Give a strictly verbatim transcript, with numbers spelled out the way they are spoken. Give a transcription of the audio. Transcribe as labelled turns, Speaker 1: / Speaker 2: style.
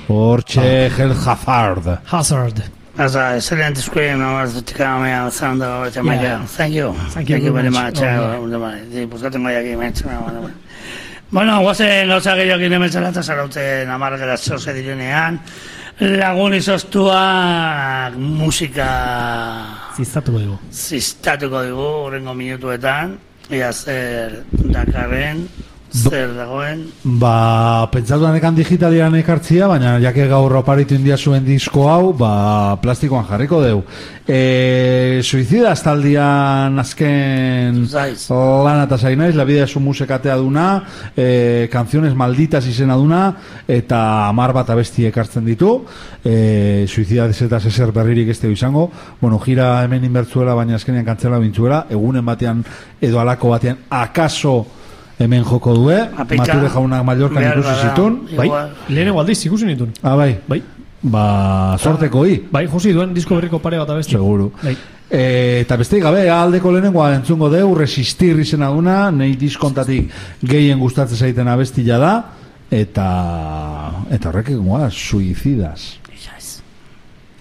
Speaker 1: Hortxe Hell Hazard.
Speaker 2: Hazard.
Speaker 3: That's an excellent scream. I was to come here. Sound of it.
Speaker 2: Yeah.
Speaker 3: Thank you.
Speaker 2: Thank you
Speaker 3: Thank you very
Speaker 2: very
Speaker 3: much.
Speaker 2: much.
Speaker 3: Pues que tengo aquí. Bueno, guazen gauza gehiokin emetzela eta zarauten amargera zoze direnean. Lagun izoztuak musika
Speaker 2: Ziztatuko dugu.
Speaker 3: ziztatuko dugu horrengo minutuetan. Ia zer dakarren, zer dagoen.
Speaker 1: Ba, pentsatuan ekan digitalian ekartzia, baina jake gaur oparitu india zuen disko hau, ba, plastikoan jarriko deu. E, Suizida estaldian azken
Speaker 3: Zaiz.
Speaker 1: lana eta zainaiz, La vida es un musikatea duna, e, canciones malditas izena duna, eta amar bat abesti ekartzen ditu, e, Suizida desetaz eser berririk ez teo izango, bueno, gira hemen inbertzuela, baina azkenean kantzela bintzuela, egunen batean edo alako batean, akaso hemen joko due,
Speaker 3: Apika.
Speaker 1: Mature jaunak Mallorcan
Speaker 3: Behar
Speaker 1: ikusi
Speaker 3: bada,
Speaker 1: zitun, bai,
Speaker 3: igual.
Speaker 2: Lehenengo aldiz ikusi nitun.
Speaker 1: ah, bai,
Speaker 2: Bai.
Speaker 1: ba, sorteko hi,
Speaker 2: Bai, josi duen disko berriko pare bat abesti.
Speaker 1: seguru.
Speaker 2: Bai.
Speaker 1: E, eta besteik gabe, aldeko lehenengoa entzungo deu, Resistir izena duna, nei diskontatik gehien gustatzen zaiten abestila da, eta eta horrek egoa, Suicidas.